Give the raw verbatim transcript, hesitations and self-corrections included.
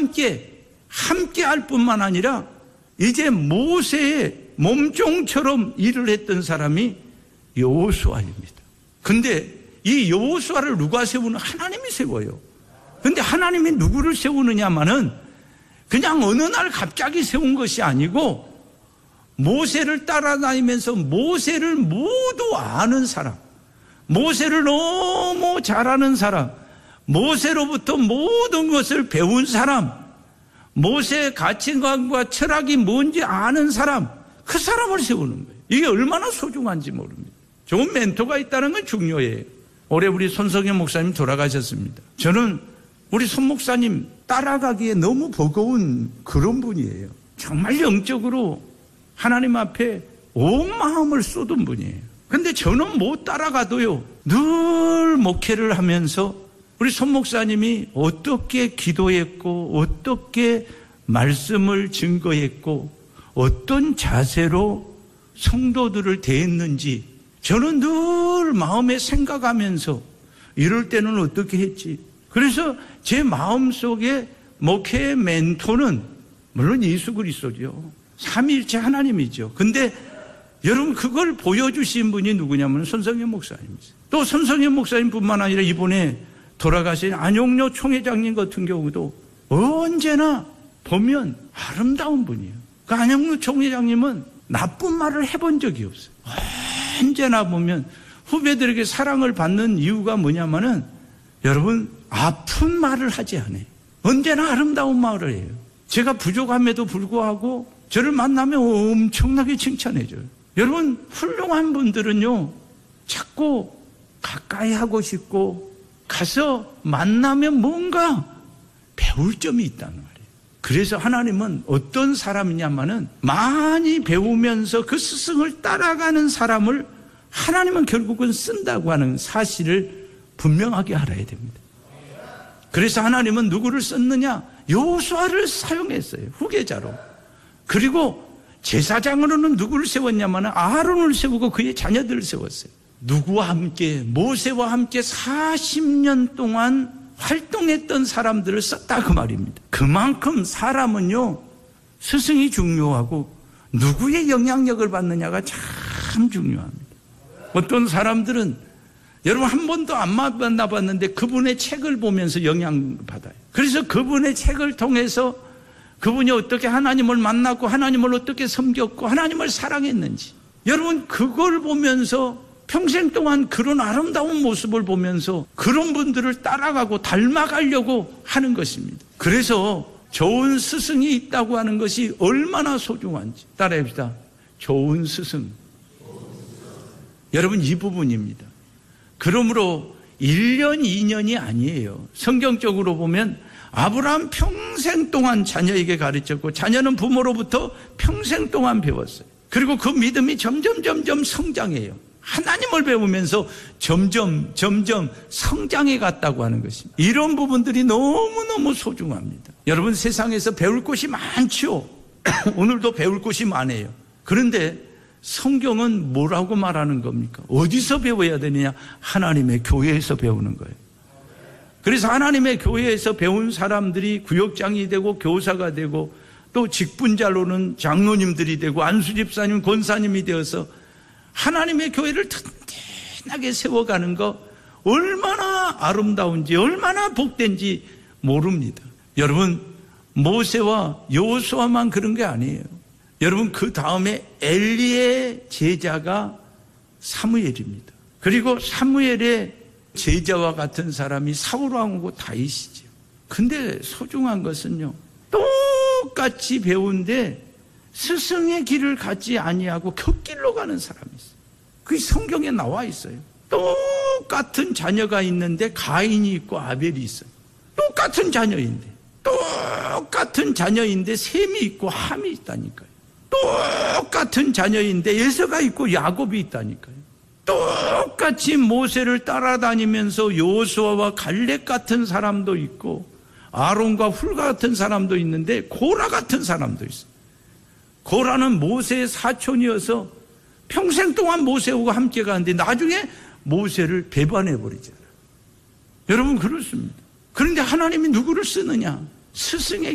함께 함께 할 뿐만 아니라 이제 모세의 몸종처럼 일을 했던 사람이 여호수아입니다. 근데 이 여호수아를 누가 세우는? 하나님이 세워요. 근데 하나님이 누구를 세우느냐마는 그냥 어느 날 갑자기 세운 것이 아니고 모세를 따라다니면서 모세를 모두 아는 사람, 모세를 너무 잘 아는 사람, 모세로부터 모든 것을 배운 사람, 모세의 가치관과 철학이 뭔지 아는 사람, 그 사람을 세우는 거예요. 이게 얼마나 소중한지 모릅니다. 좋은 멘토가 있다는 건 중요해요. 올해 우리 손성현 목사님 돌아가셨습니다. 저는 우리 손 목사님 따라가기에 너무 버거운 그런 분이에요. 정말 영적으로 하나님 앞에 온 마음을 쏟은 분이에요. 근데 저는 못 따라가도요, 늘 목회를 하면서 우리 손 목사님이 어떻게 기도했고 어떻게 말씀을 증거했고 어떤 자세로 성도들을 대했는지 저는 늘 마음에 생각하면서 이럴 때는 어떻게 했지. 그래서 제 마음속에 목회의 멘토는 물론 예수 그리스도죠. 삼위일체 하나님이죠. 근데 여러분 그걸 보여주신 분이 누구냐면 손성현 목사님이죠. 또 손성현 목사님뿐만 아니라 이번에 돌아가신 안용료 총회장님 같은 경우도 언제나 보면 아름다운 분이에요. 그 안용료 총회장님은 나쁜 말을 해본 적이 없어요. 언제나 보면 후배들에게 사랑을 받는 이유가 뭐냐면은 여러분 아픈 말을 하지 않아요. 언제나 아름다운 말을 해요. 제가 부족함에도 불구하고 저를 만나면 엄청나게 칭찬해줘요. 여러분 훌륭한 분들은요 자꾸 가까이 하고 싶고 가서 만나면 뭔가 배울 점이 있다는 말이에요. 그래서 하나님은 어떤 사람이냐면은 많이 배우면서 그 스승을 따라가는 사람을 하나님은 결국은 쓴다고 하는 사실을 분명하게 알아야 됩니다. 그래서 하나님은 누구를 썼느냐? 여호수아를 사용했어요. 후계자로. 그리고 제사장으로는 누구를 세웠냐면 아론을 세우고 그의 자녀들을 세웠어요. 누구와 함께 모세와 함께 사십 년 동안 활동했던 사람들을 썼다 그 말입니다. 그만큼 사람은요 스승이 중요하고 누구의 영향력을 받느냐가 참 중요합니다. 어떤 사람들은 여러분 한 번도 안 만나봤는데 그분의 책을 보면서 영향받아요. 그래서 그분의 책을 통해서 그분이 어떻게 하나님을 만났고 하나님을 어떻게 섬겼고 하나님을 사랑했는지 여러분 그걸 보면서 평생 동안 그런 아름다운 모습을 보면서 그런 분들을 따라가고 닮아가려고 하는 것입니다. 그래서 좋은 스승이 있다고 하는 것이 얼마나 소중한지 따라합시다. 좋은 스승. 여러분 이 부분입니다. 그러므로 일 년, 이 년이 아니에요. 성경적으로 보면 아브라함 평생 동안 자녀에게 가르쳤고 자녀는 부모로부터 평생 동안 배웠어요. 그리고 그 믿음이 점점 점점 성장해요. 하나님을 배우면서 점점 점점 성장해 갔다고 하는 것입니다. 이런 부분들이 너무너무 소중합니다. 여러분 세상에서 배울 것이 많죠. 오늘도 배울 것이 많아요. 그런데 성경은 뭐라고 말하는 겁니까? 어디서 배워야 되느냐? 하나님의 교회에서 배우는 거예요. 그래서 하나님의 교회에서 배운 사람들이 구역장이 되고 교사가 되고 또 직분자로는 장로님들이 되고 안수집사님, 권사님이 되어서 하나님의 교회를 튼튼하게 세워가는 거 얼마나 아름다운지 얼마나 복된지 모릅니다. 여러분 모세와 여호수아만 그런 게 아니에요. 여러분 그 다음에 엘리의 제자가 사무엘입니다. 그리고 사무엘의 제자와 같은 사람이 사울왕하고 다윗이죠. 근데 소중한 것은요 똑같이 배운데 스승의 길을 갖지 아니하고 곁길로 가는 사람이 있어요. 그게 성경에 나와 있어요. 똑같은 자녀가 있는데 가인이 있고 아벨이 있어요. 똑같은 자녀인데 똑같은 자녀인데 셈이 있고 함이 있다니까요. 똑같은 자녀인데 에서가 있고 야곱이 있다니까요. 똑같이 모세를 따라다니면서 여호수아와 갈렙 같은 사람도 있고 아론과 훌 같은 사람도 있는데 고라 같은 사람도 있어요. 고라는 모세의 사촌이어서 평생 동안 모세하고 함께 가는데 나중에 모세를 배반해버리잖아요. 여러분 그렇습니다. 그런데 하나님이 누구를 쓰느냐? 스승의